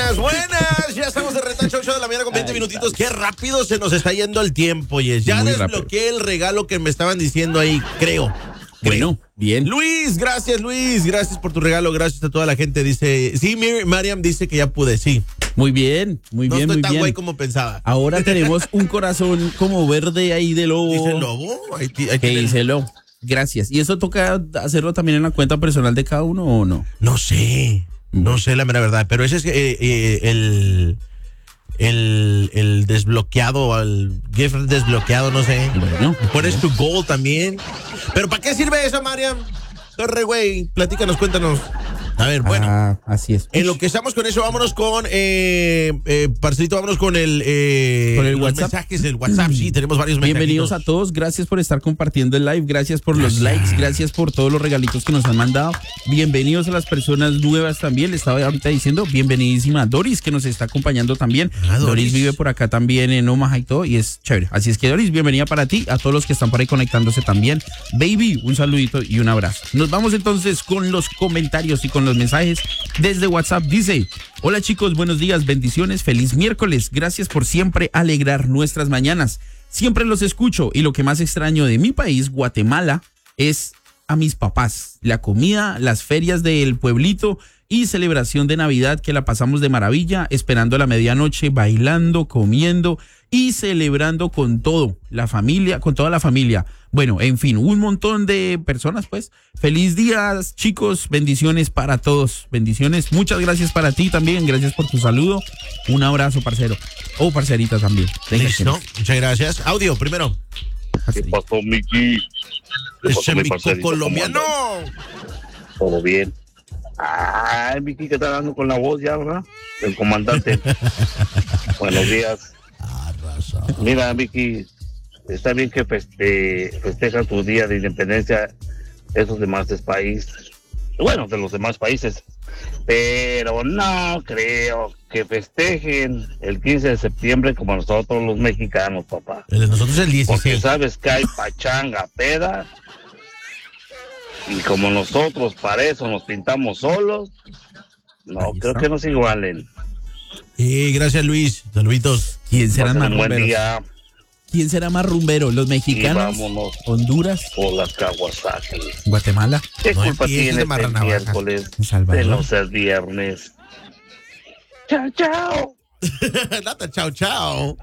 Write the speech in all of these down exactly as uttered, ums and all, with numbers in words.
buenas, buenas. Ya estamos de retacho, ocho de la mañana con veinte minutitos. Qué rápido se nos está yendo el tiempo, Yes. Ya Muy desbloqueé rápido el regalo que me estaban diciendo ahí, creo. Bueno, bien. Luis, gracias, Luis. Gracias por tu regalo. Gracias a toda la gente. Dice, sí, Mir- Mariam dice que ya pude, sí. Muy bien, muy No bien, estoy muy tan bien. guay como pensaba. Ahora tenemos un corazón como verde ahí de lobo. ¿Dice lobo? Ahí, ti- ahí Que tiene- dice lobo. Gracias. ¿Y eso toca hacerlo también en la cuenta personal de cada uno o no? No sé. No sé la mera verdad. Pero ese es eh, eh, el... El, el desbloqueado, el gift desbloqueado, no sé. Bueno. Pones tu goal también. ¿Pero para qué sirve eso, Mariam? Torre, güey, platícanos, cuéntanos. A ver, bueno. Ah, así es. En lo que estamos con eso, vámonos con, eh, eh, parcerito, vámonos con el, eh, Con el los WhatsApp. mensajes del WhatsApp. Sí, tenemos varios mensajes. Bienvenidos a todos, gracias por estar compartiendo el live, gracias por los Gracias. likes, gracias por todos los regalitos que nos han mandado. Bienvenidos a las personas nuevas también, le estaba ahorita diciendo, bienvenidísima Doris que nos está acompañando también. Ah, Doris. Doris vive por acá también en Omaha y todo y es chévere. Así es que Doris, bienvenida para ti, a todos los que están por ahí conectándose también. Baby, un saludito y un abrazo. Nos vamos entonces con los comentarios y con los mensajes desde WhatsApp. Dice, hola chicos, buenos días, bendiciones, feliz miércoles, gracias por siempre alegrar nuestras mañanas. Siempre los escucho y lo que más extraño de mi país, Guatemala, es a mis papás. La comida, las ferias del pueblito y celebración de Navidad que la pasamos de maravilla, esperando la medianoche, bailando, comiendo y celebrando con todo, la familia, con toda la familia. Bueno, en fin, un montón de personas, pues. Feliz día, chicos, bendiciones para todos, bendiciones. Muchas gracias para ti también, gracias por tu saludo. Un abrazo, parcero. O parcerita también. Venga, Listo, muchas gracias. Audio, primero. ¿Qué pasó, Miki? ¿Qué pasó, Ese mi mi parcerito? colombiano. ¿Cómo andas? Todo bien. Ay, Miki, que está dando con la voz ya, ¿verdad? El comandante. Buenos días. Mira, Miki, está bien que feste, festejan tu día de independencia esos demás países. Bueno, de los demás países. Pero no creo que festejen el quince de septiembre como nosotros los mexicanos, papá. El de nosotros el Porque dieciséis. sabes que hay pachanga, peda. Y como nosotros para eso nos pintamos solos, no Ahí creo está. que nos igualen. Y gracias, Luis. Saluditos. ¿Quién será Pasen más un buen rumbero? día ¿Quién será más rumbero? ¿Los y mexicanos? vámonos ¿Honduras? por las Kawasaki. ¿Guatemala? ¿Qué No culpa empieces tiene de el marranavajas. miércoles El Salvador. de no ser viernes? Chao, chao. Nata, chao, chao.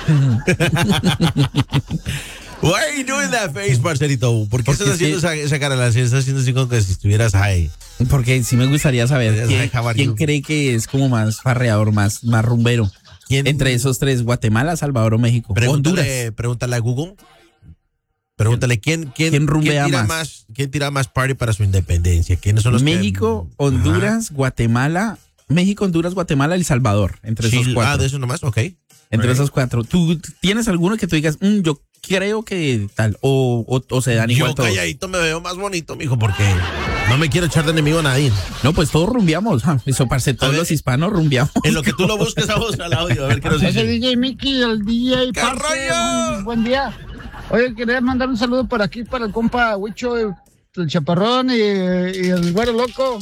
Why are you doing that face, parcerito? ¿Por qué Porque estás haciendo sí. esa, esa cara? La estás haciendo así como que si estuvieras high. Porque sí me gustaría saber Yes, quién, hi, how are quién you? cree que es como más farreador, más, más rumbero. ¿Quién? Entre esos tres, Guatemala, Salvador o México. Pregúntale, Honduras. pregúntale a Google. Pregúntale quién, quién, ¿Quién rumbea tira más? ¿Quién tira más party para su independencia? ¿Quiénes son los México, que, Honduras, Guatemala. México, Honduras, Guatemala, El Salvador. Entre Chile- esos cuatro. Ah, de eso nomás, ok. Entre Right. esos cuatro. ¿Tú tienes alguno que tú digas, "Mm, yo creo que tal? O, o, o se dan igual Yo todos. calladito me veo más bonito, mijo, porque no me quiero echar de enemigo a nadie. No, pues todos rumbiamos. ja, Eso, parce, todos ver. los hispanos rumbiamos. En lo que tú lo busques, vamos al audio, a ver qué nos Ese dice. D J Mickey, el D J ¡Qué parce, rollo! buen, buen día. Oye, quería mandar un saludo por aquí para el compa Huicho, el, el chaparrón y, y el güero loco.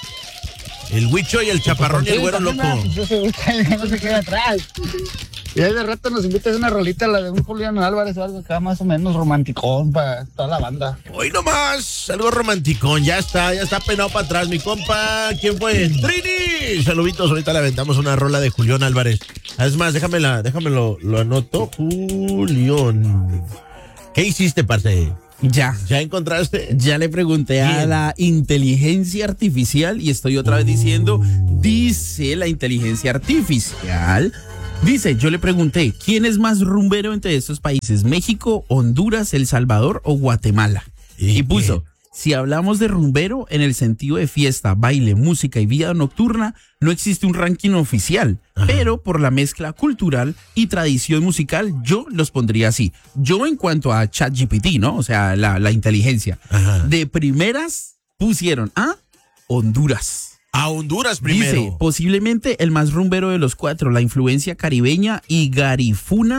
El Huicho y el Chaparrón y el Sí, Güero también, Loco. pues, ese güey también no se queda atrás. Y ahí de rato nos invitas a una rolita, la de un Julián Álvarez o algo acá más o menos romanticón para toda la banda. Hoy nomás, algo romanticón, ya está, ya está penado para atrás, mi compa. ¿Quién fue? Trini. Saluditos, ahorita le aventamos una rola de Julián Álvarez. Es más, déjamela, déjamelo, lo anoto. Julián. ¿Qué hiciste, parce? Ya. ¿Ya encontraste? Ya le pregunté a ¿Quién? la inteligencia artificial y estoy otra vez diciendo, dice la inteligencia artificial, dice, yo le pregunté, ¿quién es más rumbero entre estos países? ¿México, Honduras, El Salvador o Guatemala? ¿Y Y puso, qué? si hablamos de rumbero en el sentido de fiesta, baile, música y vida nocturna, no existe un ranking oficial, Ajá. pero por la mezcla cultural y tradición musical, yo los pondría así. Yo en cuanto a ChatGPT, ¿no? O sea, la, la inteligencia. Ajá. De primeras pusieron a Honduras. A Honduras primero. Dice, posiblemente el más rumbero de los cuatro, la influencia caribeña y garifuna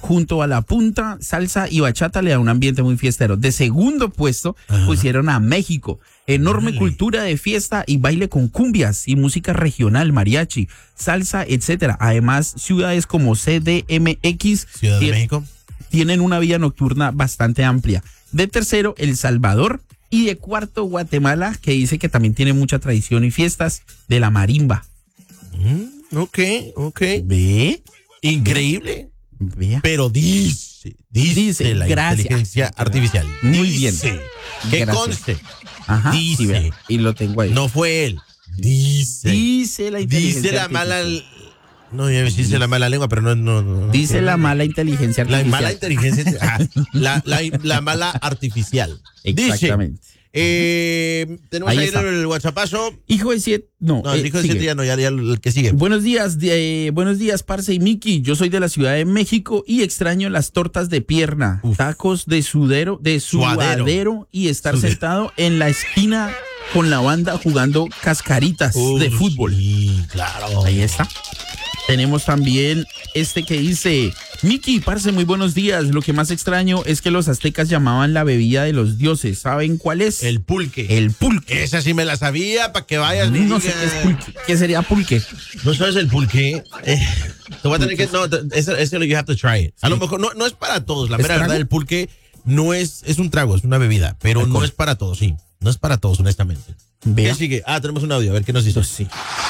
junto a la punta, salsa y bachata le da un ambiente muy fiestero. De segundo puesto Ajá. pusieron a México. Enorme Órale. cultura de fiesta y baile con cumbias y música regional, mariachi, salsa, etcétera. Además, ciudades como C D M X Ciudad de tien- México. tienen una vida nocturna bastante amplia. De tercero, El Salvador. Y de cuarto, Guatemala, que dice que también tiene mucha tradición y fiestas de la marimba. Mm, ok, ok. ¿Ve? Increíble. Vea. Pero dice, dice, Dice, la gracias. inteligencia artificial. Muy Dice, bien. que Gracias. conste. Ajá. Dice. sí, vea. Y lo tengo ahí. No fue él. Dice. Dice la inteligencia Dice la mala. artificial. No, ya dice la mala lengua, pero no. no, no Dice no, la no. mala inteligencia La artificial. mala inteligencia. ah, la, la, la mala artificial. Exactamente. Dice, eh, tenemos Ahí ahí está. el WhatsAppazo. Hijo de siete. No, No, el eh, hijo de sigue. siete ya no, ya, ya el que sigue. Buenos días, de, buenos días, Parce y Miki. Yo soy de la Ciudad de México y extraño las tortas de pierna, Uf. tacos de sudero, de Suadero. sudadero y estar Sudero. sentado en la esquina con la banda jugando cascaritas Uy, de fútbol. Sí, claro. Ahí está. Tenemos también este que dice, Miki, parce, muy buenos días. Lo que más extraño es que los aztecas llamaban la bebida de los dioses. ¿Saben cuál es? El pulque. El pulque. Esa sí me la sabía, para que vayas. No y sé qué es digas. pulque. ¿Qué sería pulque? ¿No sabes el pulque? Eh, te voy a tener que. No, eso es you have to try it. A lo mejor no, no es para todos. La ¿Es mera trago? verdad, el pulque no es. Es un trago, es una bebida, pero no Alcohol. es para todos, sí. No es para todos, honestamente. Vea. ¿Qué sigue? Ah, tenemos un audio, a ver qué nos dice. Pues sí.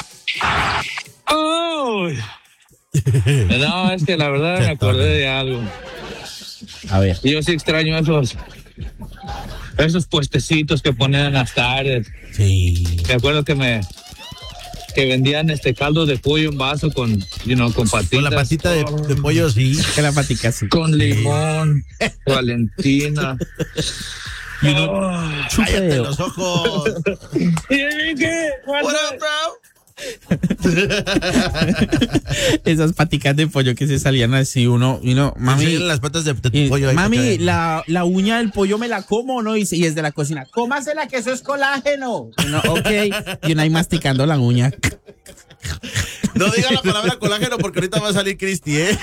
¡Uy! No, es que la verdad me acordé de algo. A ver. Yo sí extraño esos esos puestecitos que ponían en las tardes. Sí. Me acuerdo que me que vendían este caldo de pollo en vaso con, you know, con patitas. Con la patita de, de pollo, sí. Que la patica así. Con limón, Valentina. Y uno Oh. chupa Cállate dedo. los ojos. ¿Y de qué? What up, bro? Esas paticas de pollo que se salían así, uno, y uno, mami, Enseñan las patas de, de tu y, pollo. ahí mami, para que- la, la uña del pollo me la como, ¿no? Y, y desde la cocina, cómasela que eso es colágeno. Y uno, ok, y uno ahí masticando la uña. No diga la palabra colágeno porque ahorita va a salir Cristi, ¿eh?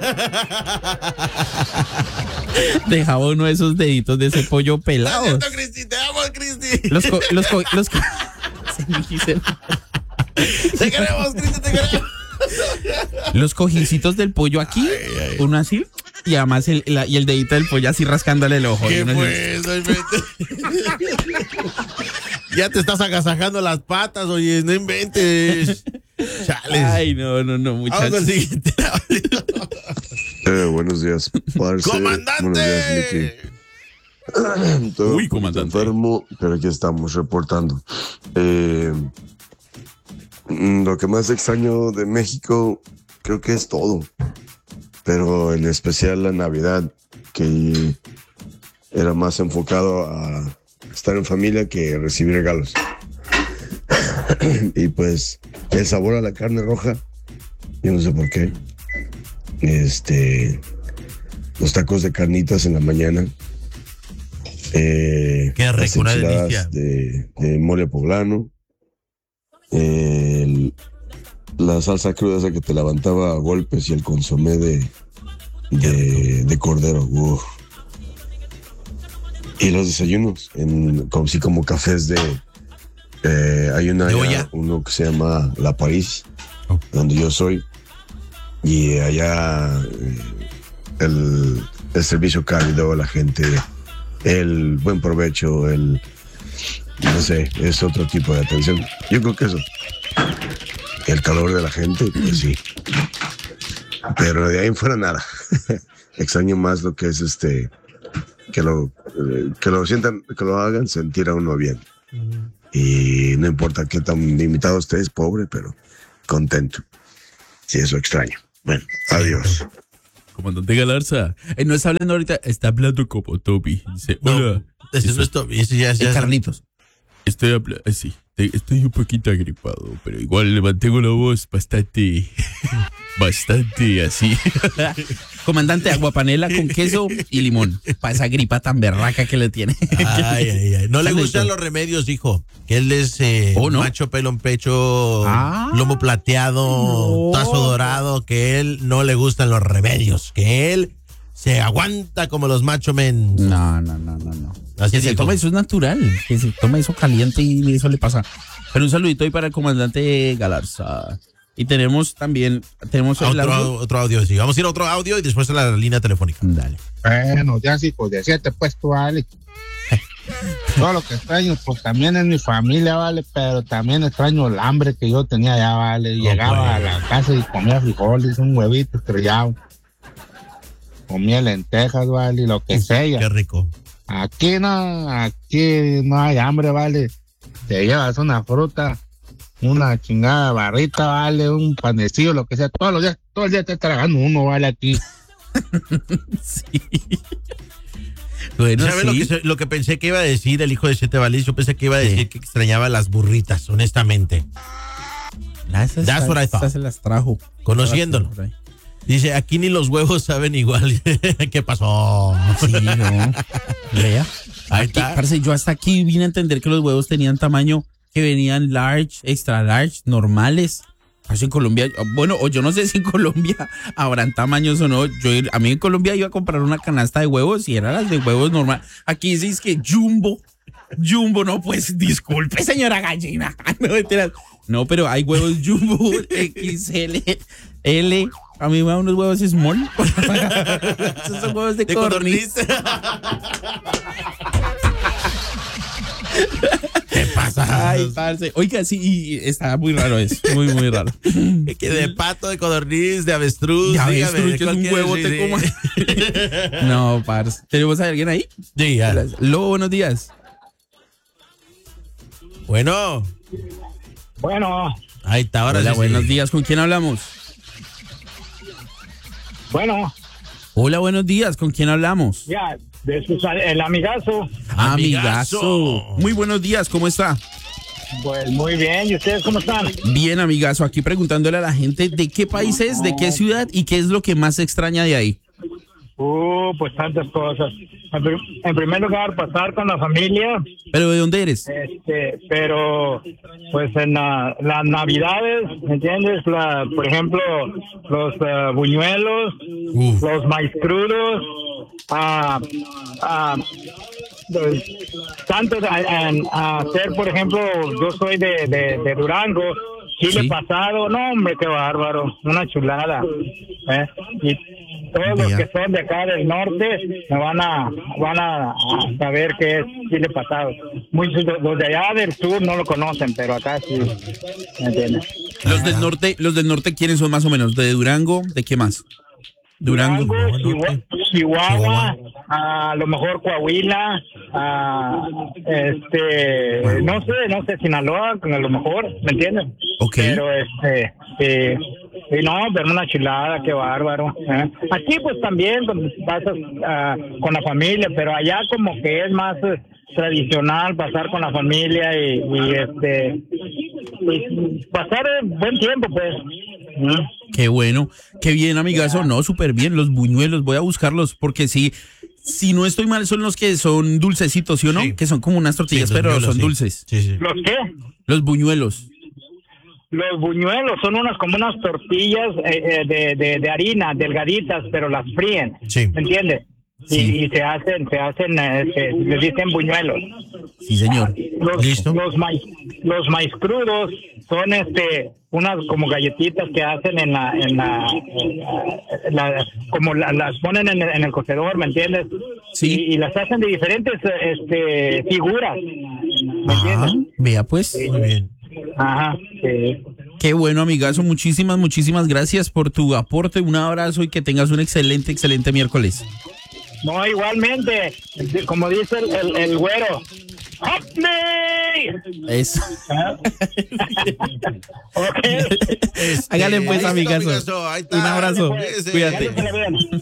Dejaba uno de esos deditos de ese pollo Lo pelado. siento, Cristi, te amo, Cristi. Los, co- los, co- los, co- Se me quise- Te queremos, Cristi, te queremos. los cojincitos del pollo aquí, uno así, y además el, la- y el dedito del pollo así rascándole el ojo. Y ¿Qué uno así, fue eso? Invente? Ya te estás agasajando las patas, oye, no inventes. Chales. Ay, no, no, no, Vamos con el muchachos. siguiente audio. Eh, buenos días, parce. Buenos días, ¡Comandante! Miki. Estoy Uy, un poquito comandante. enfermo, pero aquí estamos reportando. Eh, mm, lo que más extraño de México creo que es todo, pero en especial la Navidad, que era más enfocado a estar en familia que recibir regalos. Y pues el sabor a la carne roja, yo no sé por qué. Este, los tacos de carnitas en la mañana. Eh, Qué rico, las una enchiladas delicia. de, de mole poblano. eh, el- la salsa cruda esa que te levantaba a golpes y el consomé de, de, de cordero. Uf. Y los desayunos, en, como, sí, como cafés de... eh, hay una, ¿De allá, olla? uno que se llama La París, Oh. donde yo soy. Y allá eh, el, el servicio cálido, la gente, el buen provecho, el... No sé, es otro tipo de atención. Yo creo que eso. El calor de la gente, pues sí. Pero de ahí en fuera nada. Extraño más lo que es este... Que lo, eh, que lo sientan, que lo hagan sentir a uno bien. Y no importa qué tan limitado estés, pobre, pero contento. Sí, eso extraño. Bueno, adiós. Comandante Galarza. Eh, no está hablando ahorita, está hablando como Toby. Dice, hola. No, ese no es Toby, ese ya, ya Es Carlitos. Estoy hablando, sí, te- estoy un poquito agripado, pero igual le mantengo la voz bastante, bastante así. Comandante, aguapanela con queso y limón, para esa gripa tan berraca que le tiene. Ay, ay, ay. No le Saludito. gustan los remedios, hijo. Que él es eh, Oh, ¿no? macho, pelo en pecho, Ah. lomo plateado, No. tazo dorado. Que él no le gustan los remedios. Que él se aguanta como los macho men. No, no, no, no, no. Así Que se dijo. toma eso es natural, que se toma eso caliente y eso le pasa. Pero un saludito ahí para el comandante Galarza. Y tenemos también, tenemos A el otro, audio. otro audio, sí. Vamos a ir a otro audio y después a la línea telefónica. Dale. Bueno, ya sí, pues de siete, pues tú, vale. Todo lo que extraño, pues también es mi familia, vale, pero también extraño el hambre que yo tenía allá, vale. Llegaba a la casa y comía frijoles, un huevito estrellado. Comía lentejas, vale, y lo que sea. Qué rico. Aquí no, aquí no hay hambre, vale. Te llevas una fruta, una chingada barrita, vale, un panecillo, lo que sea. Todos los días, todo el día te tragando uno, vale, aquí. Sí. Bueno, ¿Sabes lo, sí. que, se- lo que pensé que iba a decir el hijo de Siete Valis? Yo pensé que iba a decir Sí. que extrañaba las burritas, honestamente. Ah, esas- That's what I esas thought. se las trajo. Conociéndolo. Dice, aquí ni los huevos saben igual. ¿Qué pasó? Sí, no. Vea. Ahí Aquí, está. parce, yo hasta aquí vine a entender que los huevos tenían tamaño que venían large, extra large, normales. Parce, en Colombia, bueno, o yo no sé si en Colombia habrán tamaños o no. Yo, a mí en Colombia iba a comprar una canasta de huevos y eran las de huevos normal. Aquí dices que jumbo, jumbo, no, pues disculpe, señora gallina. No, mentiras. No, pero hay huevos jumbo, X L, L. A mí me dan unos huevos small. Esos son huevos de, De codorniz. codorniz. ¿Qué pasa? Ay, parce. Oiga, sí, y está muy raro eso. Muy, muy raro. Que de pato, de codorniz, de avestruz. Ya ves, dígame, tú, de que es un cualquier- huevo sí, te sí. coma. No, parce. ¿Tenemos a alguien ahí? Sí, ya. Lobo, buenos días. Bueno, Bueno, ahí está, ahora Hola, sí, buenos sí. días. ¿Con quién hablamos? bueno, Hola, buenos días. ¿Con quién hablamos? ya, de sus, el amigazo, Amigazo. Amigazo. Muy buenos días. ¿Cómo está? pues muy bien, ¿y ustedes cómo están? Bien, amigazo. Aquí preguntándole a la gente de qué país es, de qué ciudad y qué es lo que más extraña de ahí. Uh, pues tantas cosas. En, prim- en primer lugar, pasar con la familia, ¿Pero de dónde eres? este, pero pues en la- las navidades, ¿me entiendes? La, por ejemplo, los eh, buñuelos, Uf. los maíz crudos, ah, ah, pues, tanto a, a- a hacer, por ejemplo, yo soy de, de, de Durango, chile Sí. pasado, no hombre, qué bárbaro, una chulada, ¿eh? Y todos los Vea. que son de acá del norte me van a van a, a saber qué es chile pasado. Muchos de- los de allá del sur no lo conocen, pero acá sí, ¿me entiendes? Los del norte, los del norte, ¿quiénes son más o menos? ¿De Durango? ¿De qué más? Durango. Durango, Chihuahua, Chihuahua, Chihuahua. a lo mejor Coahuila, a este, no sé, no sé, Sinaloa, a lo mejor, ¿me entiendes? Ok. Pero este, eh, y no, pero una chulada, qué bárbaro. ¿eh? Aquí pues también cuando pasas ah, con la familia, pero allá como que es más eh, tradicional pasar con la familia y, y este, y pasar eh, buen tiempo pues. ¿eh? Qué bueno, qué bien, amigazo. No, súper bien. Los buñuelos, voy a buscarlos porque sí, si no estoy mal, son los que son dulcecitos, ¿sí o no? Sí. Que son como unas Sí, tortillas, los pero buñuelos, son sí. dulces. Sí, sí. ¿Los qué? Los buñuelos. Los buñuelos son unas como unas tortillas eh, eh, de, de, de harina, delgaditas, pero las fríen. Sí. ¿Me entiendes? Sí. Y, y se hacen, se hacen, eh, se- les dicen buñuelos. Sí, señor. Los, Listo. los maíz, los maíz crudos son este unas como galletitas que hacen en la, en la, en la- como la- las ponen en, el- en el cocedor, ¿me entiendes? Sí. Y, y las hacen de diferentes eh, este figuras, ¿me Ah, entiendes? vea pues. Muy bien. Ajá, sí. Qué bueno, amigazo. Muchísimas, muchísimas gracias por tu aporte. Un abrazo y que tengas un excelente, excelente miércoles. No, igualmente, como dice el, el, el güero. ¡Hotney! Eso. Ok. Hágale pues, Listo, amigazo. amigazo, ahí está. Un abrazo. Cuídese. Cuídate. Pásale bien.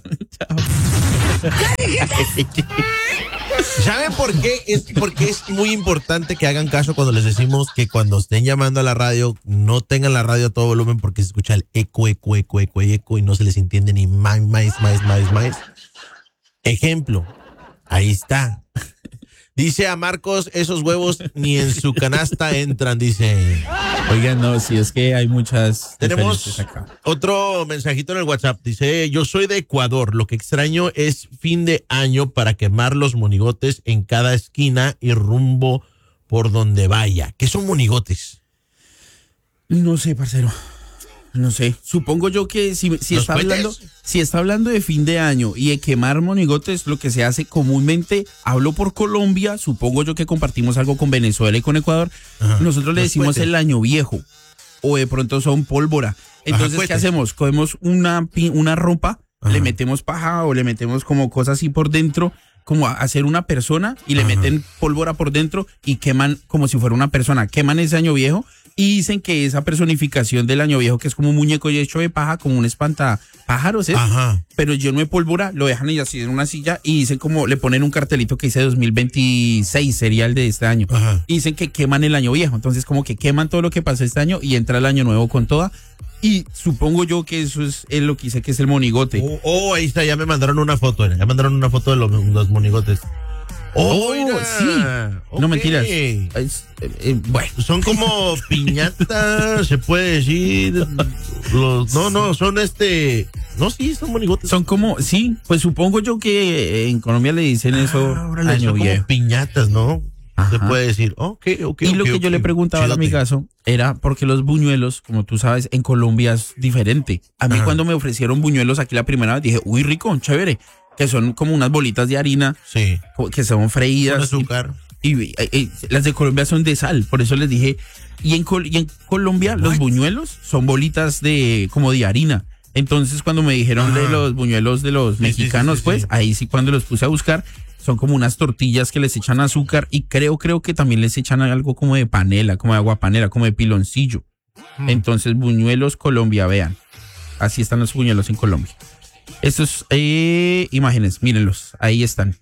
¿Saben por qué? Es porque es muy importante que hagan caso cuando les decimos que cuando estén llamando a la radio no tengan la radio a todo volumen porque se escucha el eco, eco, eco, eco, eco y no se les entiende ni más, más, más, más, más. Ejemplo, ahí está. Dice a Marcos, esos huevos ni en su canasta entran, dice. Oigan, no, si es que hay muchas. Tenemos acá. otro mensajito en el WhatsApp. Dice, yo soy de Ecuador. Lo que extraño es fin de año para quemar los monigotes en cada esquina y rumbo por donde vaya. ¿Qué son monigotes? No sé, parcero. No sé. Supongo yo que si, si está hablando, si está hablando de fin de año y de quemar monigotes, lo que se hace comúnmente, hablo por Colombia, supongo yo que compartimos algo con Venezuela y con Ecuador. Ajá, nosotros le decimos cohetes. El año viejo. O de pronto son pólvora. Entonces, Ajá, ¿qué hacemos? Cogemos una, una ropa, Ajá. le metemos paja o le metemos como cosas así por dentro, como a hacer una persona y le Ajá. meten pólvora por dentro y queman como si fuera una persona. Queman ese año viejo. Y dicen que esa personificación del año viejo, que es como un muñeco hecho de paja, como un espantapájaros, ¿es? Ajá. Pero lleno de pólvora, lo dejan ahí así en una silla y dicen como, le ponen un cartelito que dice dos mil veintiséis, sería el de este año. Ajá. Y dicen que queman el año viejo. Entonces como que queman todo lo que pasó este año y entra el año nuevo con toda. Y supongo yo que eso es, es lo que dice que es el monigote. Oh, oh, ahí está, ya me mandaron una foto, ya mandaron una foto de los, los monigotes. Oh, oh sí. Okay. No mentiras. Es, eh, bueno. Son como piñatas, se puede decir. Los, no, no, son este. No, sí, son monigotes. Son como, sí, pues supongo yo que en Colombia le dicen eso ah, órale, año son viejo. Como piñatas, ¿no? Ajá. Se puede decir, ok, ok. Y okay, lo que okay, yo le preguntaba al amigazo era porque los buñuelos, como tú sabes, en Colombia es diferente. A mí Ajá. cuando me ofrecieron buñuelos aquí la primera vez dije, uy, rico, chévere. Que son como unas bolitas de harina, sí. que son freídas. Con azúcar. Y, y, y, y las de Colombia son de sal, por eso les dije. Y en, y en Colombia What? Los buñuelos son bolitas de como de harina. Entonces cuando me dijeron Ajá. de los buñuelos de los sí, mexicanos, sí, sí, sí, pues sí. ahí sí cuando los puse a buscar, son como unas tortillas que les echan azúcar y creo, creo que también les echan algo como de panela, como de agua panela, como de piloncillo. Hmm. Entonces buñuelos Colombia, vean. Así están los buñuelos en Colombia. Estos eh, imágenes, mírenlos, ahí están.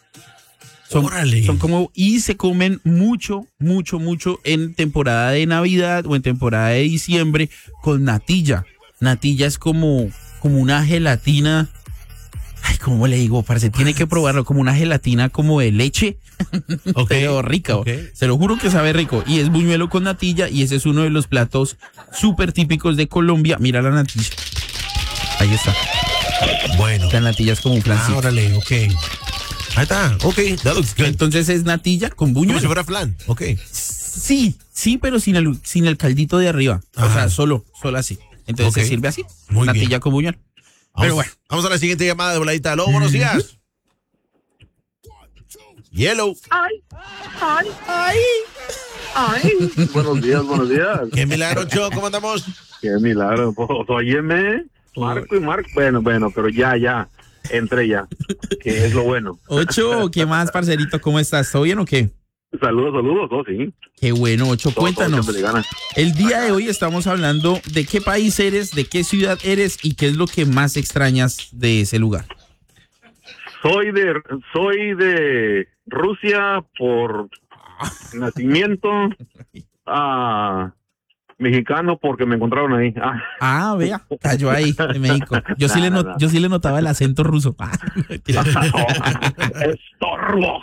Son, son como, y se comen mucho, mucho, mucho en temporada de Navidad o en temporada de diciembre con natilla. Natilla es como, como una gelatina. Ay, ¿cómo le digo? Parece, tiene que probarlo, como una gelatina como de leche. Okay, pero rica, okay. Se lo juro que sabe rico. Y es buñuelo con natilla y ese es uno de los platos súper típicos de Colombia. Mira la natilla. Ahí está. Bueno. La natilla es como un flancito. Ah, órale, ok. Ahí está, ok. Entonces es natilla con buñuelo. Como si fuera flan, ok. Sí, sí, pero sin el, sin el caldito de arriba. Ajá. O sea, solo, solo así. Entonces okay. se sirve así. Muy natilla bien. Con buñuelo. Vamos, pero bueno. Vamos a la siguiente llamada de voladita. Aló, buenos días. Yellow. Ay, ay, ay. Ay. Buenos días, buenos días. Qué milagro, Cho, ¿cómo andamos? Qué milagro. Pues, óyeme. Marco y Marco, bueno, bueno, pero ya, ya, entré ya, que es lo bueno. Ocho, ¿qué más, parcerito? ¿Cómo estás? ¿Todo bien o qué? Saludos, saludos, oh, sí. Qué bueno, Ocho, todo, cuéntanos. Todo el día de hoy estamos hablando de qué país eres, de qué ciudad eres y qué es lo que más extrañas de ese lugar. Soy de, soy de Rusia por nacimiento. Ah... Mexicano porque me encontraron ahí. Ah, ah vea, cayó ahí de México. Yo sí, le not, yo sí le notaba el acento ruso. Ah, estorbo.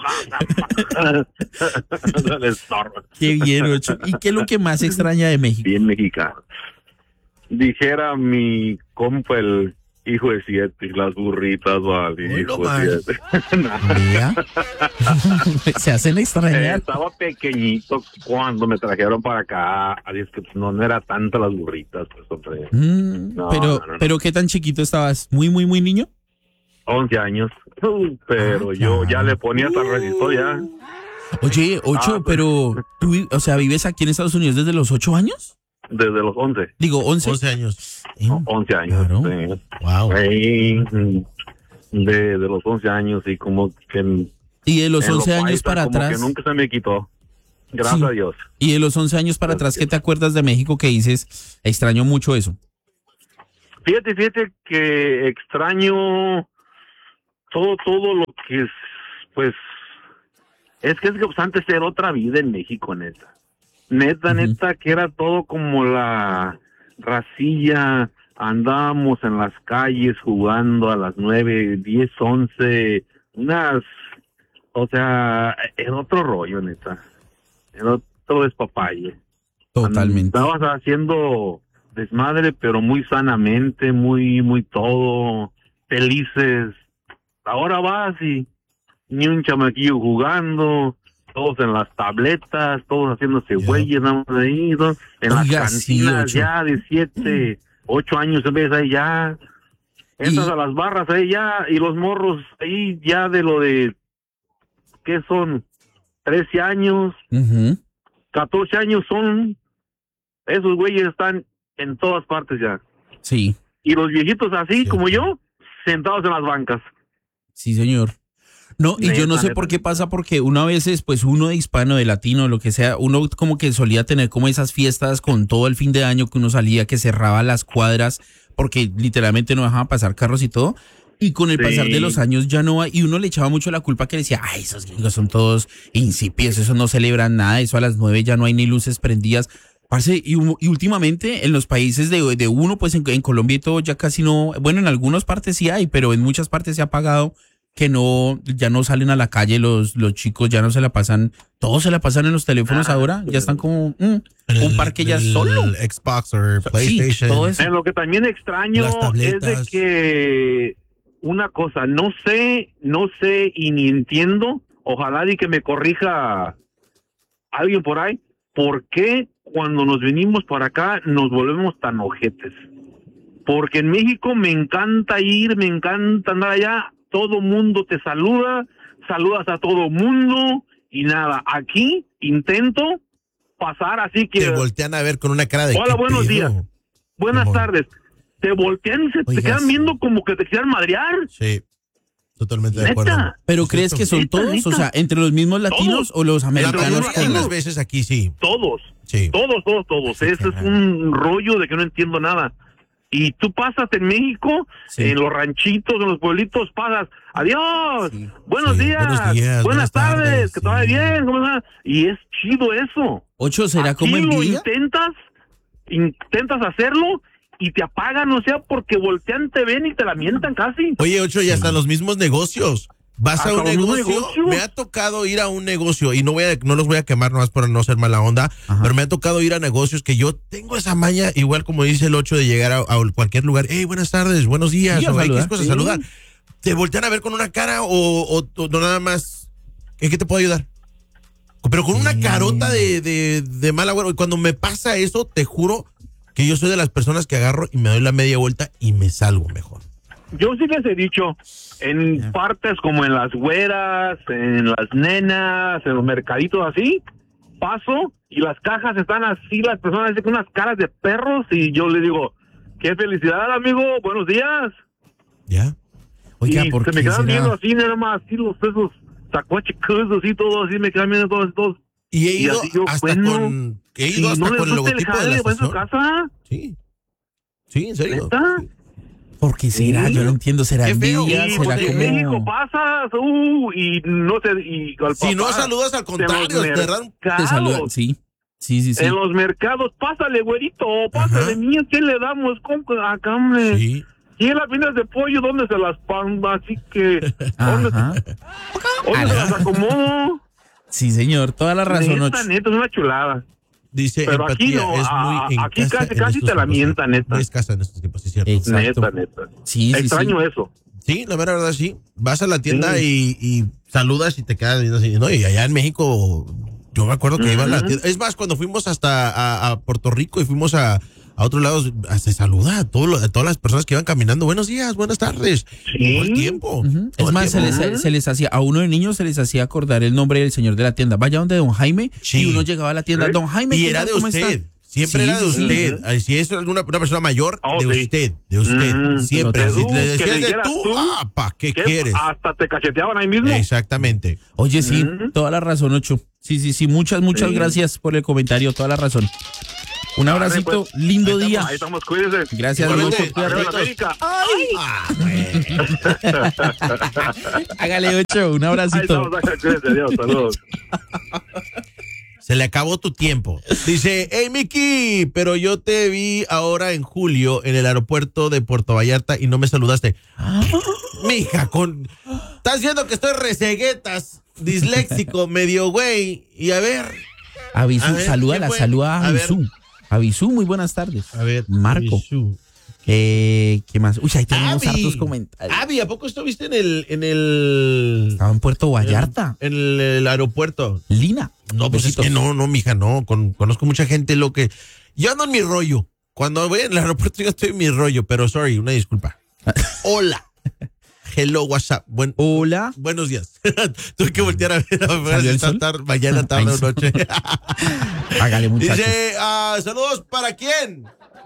Estorbo. Qué bien, Ocho. ¿Y qué es lo que más extraña de México? Bien mexicano. Dijera mi compa el hijo de siete, las burritas, vale, hijo de siete. Mira. Se hacen extrañar. Eh, estaba pequeñito cuando me trajeron para acá, así es que pues, no, no era tanta las burritas, pues, hombre. Mm, no, pero, no, no, pero ¿qué tan chiquito estabas? ¿Muy, muy, muy niño? once años, uh, pero ah, yo ya le ponía hasta uh. resistor ya. Oye, Ocho, ah, pero tú, o sea, ¿vives aquí en Estados Unidos desde los ocho años? Desde los once. Digo, once. once años. No, once años. Claro. Sí. Wow. Sí, de, de los once años y como que... Y de los once años para como atrás... que nunca se me quitó. Gracias sí. a Dios. Y de los once años para atrás, ¿qué te acuerdas de México que dices, extraño mucho eso? Fíjate, fíjate que extraño todo, todo lo que es, pues... Es que es que pues, antes era otra vida en México, neta. Neta, uh-huh. neta, que era todo como la racilla, andábamos en las calles jugando a las nueve, diez, once, unas o sea, es otro rollo, neta. Es otro despapalle. Totalmente. Estabas haciendo desmadre, pero muy sanamente, muy, muy todo, felices. Ahora vas y ni un chamaquillo jugando, todos en las tabletas, todos haciéndose Yeah. güeyes, nada más ahí, ¿no? En Oiga, las sí, cantinas ocho. ya de siete, ocho años en vez ahí ya. Entras Y- a las barras ahí ya, y los morros ahí ya de lo de, ¿qué son? trece años, Ujú. catorce años son, esos güeyes están en todas partes ya. Sí, Y los viejitos así Cierto. como yo, sentados en las bancas. sí, señor. No, y yo no Neta, sé neta, por qué neta. pasa, porque uno a veces, pues uno de hispano, de latino, lo que sea, uno como que solía tener como esas fiestas con todo el fin de año que uno salía, que cerraba las cuadras, porque literalmente no dejaban pasar carros y todo. Y con el Sí. pasar de los años ya no hay, y uno le echaba mucho la culpa que decía, ay, esos gringos son todos incipientes, esos no celebran nada, eso a las nueve ya no hay ni luces prendidas. Parce, y, u- y últimamente en los países de, de uno, pues en, en Colombia y todo ya casi no, bueno, en algunas partes sí hay, pero en muchas partes se ha apagado, que no, ya no salen a la calle los, los chicos, ya no se la pasan, todos se la pasan en los teléfonos Ah, ahora, ya están como mm, En un el- parque ya el solo. Xbox o Sí, PlayStation. todo eso. En lo que también extraño Las es tabletas. de que una cosa, no sé, no sé y ni entiendo, ojalá y que me corrija alguien por ahí, ¿por qué cuando nos venimos para acá nos volvemos tan ojetes? Porque en México me encanta ir, me encanta andar allá, todo mundo te saluda, saludas a todo mundo y nada, aquí intento pasar así que, Te voltean a ver con una cara de Hola, ¿qué buenos pedo? días. buenas Simón. tardes, te voltean y se te Oiga, quedan sí. viendo como que te quieran madrear. Sí, totalmente de acuerdo. Neta. Pero Es ¿crees cierto. que son Neta, todos? neta. O sea, entre los mismos latinos o los La americanos. mayoría de con- las veces aquí sí. Todos, Sí. todos, todos, todos. Sí, Ese qué es raro. un rollo de que no entiendo nada. Y tú pasas en México, Sí. en los ranchitos, en los pueblitos, pasas, adiós, Sí. buenos, Sí, días, buenos días, buenas tardes, tardes, que te vaya sí. bien, ¿cómo estás? Y es chido eso. Ocho, ¿será Aquí como lo envidia? intentas, intentas hacerlo y te apagan, o sea, porque voltean, te ven y te la mientan casi. Oye, Ocho, y hasta los mismos negocios. Vas a Hasta un los mismos negocio, negocios. me ha tocado ir a un negocio y no voy a, no los voy a quemar nomás por no ser mala onda, Ajá. pero me ha tocado ir a negocios que yo tengo esa maña, igual como dice el Ocho, de llegar a, a cualquier lugar, hey, buenas tardes, buenos días, Sí, a o X saludar. cosas, Sí. saludar. Te voltean a ver con una cara o, o, o no nada más, ¿en qué te puedo ayudar? Pero con una carota de, de, de mal agüero. Y cuando me pasa eso, te juro que yo soy de las personas que agarro y me doy la media vuelta y me salgo mejor. Yo sí les he dicho, en partes como en las güeras, en las nenas, en los mercaditos así, paso y las cajas están así, las personas así con unas caras de perros y yo le digo, qué felicidad, amigo, buenos días. ¿Ya? Oiga, y ¿por se qué me quedan será? viendo así, nada más, así los esos tacuachicos y todo así, me quedan viendo todos estos. Y he Y ido así yo, hasta bueno, con, he ¿Y ido hasta no les con el gusta el logotipo de la jale, va en su estación. casa? Sí. Sí, en serio. ¿Neta? Sí. ¿Por qué será? Sí. Yo no entiendo. ¿Será Qué feo. envidia? Y ¿Será pues, en como...? México pasas, uh, y no te... Y al Si no papá, saludas, al en contrario, los te dan. Te saludan. mercados, Sí, sí, sí, sí. En los mercados, pásale, güerito, pásale, Ajá. niña, ¿qué le damos? ¿Cómo? Acá, hombre. Sí. Y las pintas de pollo, ¿dónde se las pamba? Así que, ¿dónde, Ajá. dónde se las acomodo? Sí, señor. Toda la razón, Neta, Ocho. neta, es una chulada. Dice Pero aquí empatía, no, es a- muy en aquí casa casi- en casi estos te la tiempos, mientan, sí. neta. Es casa en estos tiempos, sí, cierto. Exacto. Neta, neta. Sí, sí, Extraño sí. eso. Sí, la mera verdad, sí. Vas a la tienda Sí. y, y saludas y te quedas viendo así, ¿no? Y allá en México, yo me acuerdo que iba a la Ujú. tienda. Es más, cuando fuimos hasta a, a Puerto Rico y fuimos a, a otros lados, a- se saluda a, todo lo- a todas las personas que iban caminando. Buenos días, buenas tardes. Sí. Todo el tiempo. Ujú. todo Es el más, se tiempo. les, se les hacía, a uno de niños se les hacía acordar el nombre del señor de la tienda. Vaya donde don Jaime, Sí. y uno llegaba a la tienda, Sí. don Jaime. Y ¿qué era tal? de ¿Cómo usted. está? Siempre Sí, era de sí, sí. usted. Ay, Si es alguna una persona mayor, Oh, de sí. usted, de usted. Mm, Siempre. de Si tú, le que decías le de dijeras tú, tú. ah, pa, ¿qué ¿Qué? quieres? Hasta te cacheteaban ahí mismo. Exactamente. Oye, sí, Ujú. toda la razón, Ocho. Sí, sí, sí, muchas, muchas Sí. gracias por el comentario, toda la razón. Un abracito, pues. lindo Ahí día. Ahí estamos, cuídense. Gracias, Igualmente. Ocho. Arriba la Abracitos. América. Ah, güey. Hágale, Ocho, un Ahí abracito. estamos, cuídense, adiós, saludos. Se le acabó tu tiempo. Dice, hey Miki, pero yo te vi ahora en julio en el aeropuerto de Puerto Vallarta y no me saludaste. Mija, con... Estás viendo que estoy reseguetas. disléxico, medio güey. Y a ver. Avisú, A ver, salúdala, ¿quién fue? saluda a A ver. Avisú. Avisú, muy buenas tardes. A ver. Marco. Avisú. Eh, ¿Qué más? Uy, ahí tenemos Abby. hartos comentarios. Abby, ¿a poco estuviste en el, en el, Estaba en Puerto Vallarta. en el, el aeropuerto? Lina. No, pues es Besitos. que no, no, mija, no. Con- conozco mucha gente lo que. Yo ando en mi rollo. Cuando voy al aeropuerto, yo estoy en mi rollo, pero sorry, una disculpa. Hola. Hello, WhatsApp. Buen, Hola. buenos días. Tuve que voltear a ver a ver ¿Salió si el está sol? tar- mañana, tarde Ay, o sí. noche. Hágale, muchachos. Dice, ah, saludos para quién.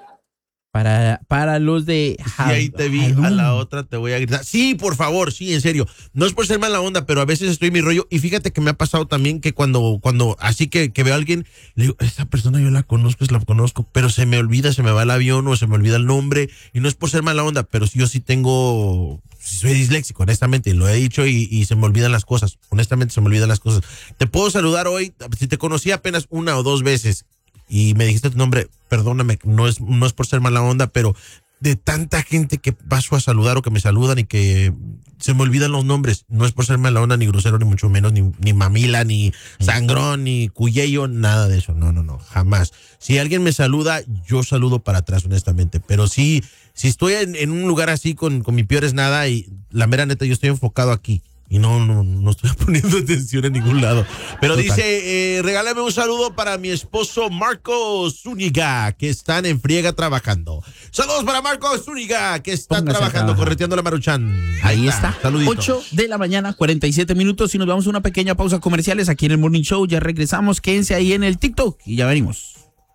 Para, para los de Y ahí te vi, a la otra te voy a gritar. Sí, por favor, sí, en serio. No es por ser mala onda, pero a veces estoy en mi rollo. Y fíjate que me ha pasado también que cuando, cuando así que, que veo a alguien, le digo, esta persona yo la conozco, es la conozco, pero se me olvida, se me va el avión o se me olvida el nombre. Y no es por ser mala onda, pero yo sí tengo, sí soy disléxico, honestamente, lo he dicho y, y se me olvidan las cosas. Honestamente, se me olvidan las cosas. Te puedo saludar hoy, si te conocí apenas una o dos veces y me dijiste tu nombre, perdóname, no es, no es por ser mala onda, pero de tanta gente que paso a saludar o que me saludan y que se me olvidan los nombres, no es por ser mala onda, ni grosero, ni mucho menos, ni, ni mamila, ni sangrón, ni cuyeyo, nada de eso, no, no, no, jamás. Si alguien me saluda, yo saludo para atrás, honestamente, pero sí, si estoy en, en un lugar así con, con mi peor es nada y la mera neta, yo estoy enfocado aquí. Y no, no, no estoy poniendo atención en ningún lado. Pero Total. dice, eh, regálame un saludo para mi esposo Marco Zúñiga, que están en friega trabajando. Saludos para Marco Zúñiga, que está Póngase a trabajando, trabajar. correteando la Maruchan. Ahí está. Saluditos. ocho de la mañana, cuarenta y siete minutos. Y nos vamos a una pequeña pausa comerciales aquí en el Morning Show. Ya regresamos. Quédense ahí en el TikTok y ya venimos.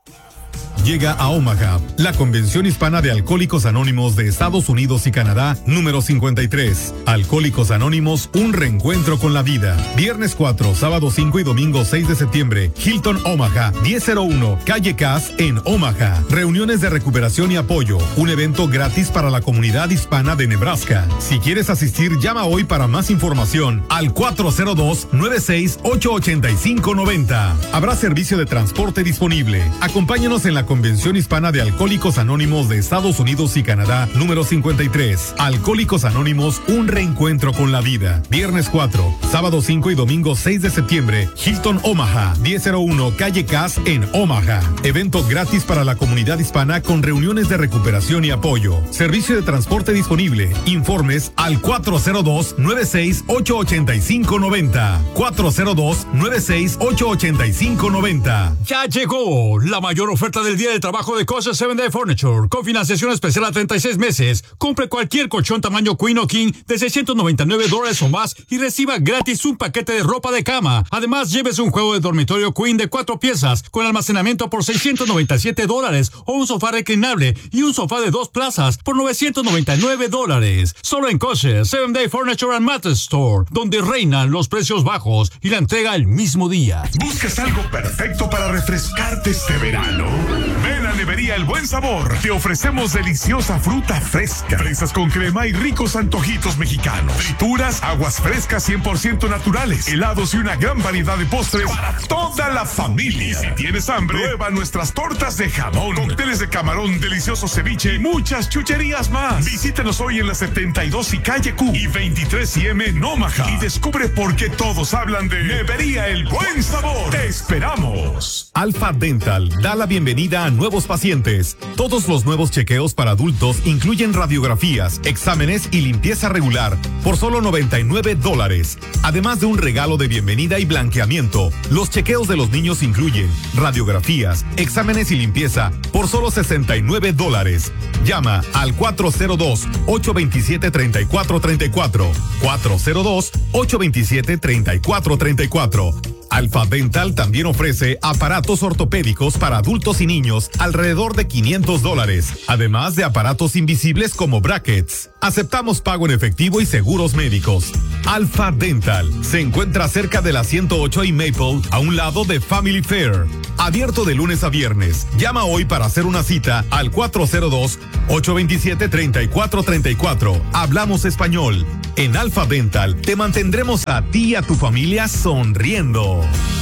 Llega a Omaha, la Convención Hispana de Alcohólicos Anónimos de Estados Unidos y Canadá, número cincuenta y tres. Alcohólicos Anónimos, un reencuentro con la vida. Viernes cuatro, sábado cinco y domingo seis de septiembre, Hilton Omaha, diez cero uno, Calle Cass en Omaha. Reuniones de recuperación y apoyo, un evento gratis para la comunidad hispana de Nebraska. Si quieres asistir, llama hoy para más información al cuatro cero dos, nueve seis ocho, ocho cinco nueve cero. Habrá servicio de transporte disponible. Acompáñanos en la Convención Hispana de Alcohólicos Anónimos de Estados Unidos y Canadá, número cincuenta y tres. Alcohólicos Anónimos, un reencuentro con la vida. Viernes cuatro, sábado cinco y domingo seis de septiembre, Hilton Omaha, diez cero uno, Calle Cass en Omaha. Evento gratis para la comunidad hispana con reuniones de recuperación y apoyo. Servicio de transporte disponible. Informes al cuatro cero dos, nueve seis ocho, ocho cinco nueve cero. cuatro cero dos, nueve seis ocho, ocho cinco nueve cero. Ya llegó la mayor oferta del día de trabajo de Kosher seven Day Furniture, con financiación especial a treinta y seis meses. Compre cualquier colchón tamaño Queen o King de seiscientos noventa y nueve dólares o más y reciba gratis un paquete de ropa de cama. Además, llévese un juego de dormitorio Queen de cuatro piezas con almacenamiento por seiscientos noventa y siete dólares o un sofá reclinable y un sofá de dos plazas por novecientos noventa y nueve dólares. Solo en Kosher seven Day Furniture and Mattress Store, donde reinan los precios bajos y la entrega el mismo día. ¿Buscas algo perfecto para refrescarte este verano? Ven a Nevería El Buen Sabor. Te ofrecemos deliciosa fruta fresca, fresas con crema y ricos antojitos mexicanos, frituras, aguas frescas cien por ciento naturales, helados y una gran variedad de postres para toda la familia. Si tienes hambre, prueba nuestras tortas de jamón, cócteles de camarón, delicioso ceviche y muchas chucherías más. Visítanos hoy en la setenta y dos y calle Q y veintitrés y M en Omaha y descubre por qué todos hablan de Nevería El Buen Sabor. ¡Te esperamos! Alpha Dental da la bienvenida a nuevos pacientes. Todos los nuevos chequeos para adultos incluyen radiografías, exámenes y limpieza regular por solo noventa y nueve dólares. Además de un regalo de bienvenida y blanqueamiento, los chequeos de los niños incluyen radiografías, exámenes y limpieza por solo sesenta y nueve dólares. Llama al cuatro cero dos, ocho dos siete, tres cuatro tres cuatro. cuatro cero dos, ocho dos siete, tres cuatro tres cuatro. Alpha Dental también ofrece aparatos ortopédicos para adultos y niños alrededor de quinientos dólares, además de aparatos invisibles como brackets. Aceptamos pago en efectivo y seguros médicos. Alpha Dental se encuentra cerca de la ciento ocho y Maple, a un lado de Family Fair. Abierto de lunes a viernes. Llama hoy para hacer una cita al cuatro cero dos, ocho dos siete, tres cuatro tres cuatro. Hablamos español. En Alpha Dental te mantendremos a ti y a tu familia sonriendo.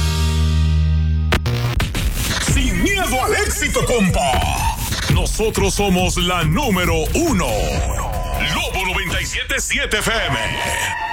Sin miedo al éxito, compa. Nosotros somos la número uno. Lobo noventa y siete punto siete F M.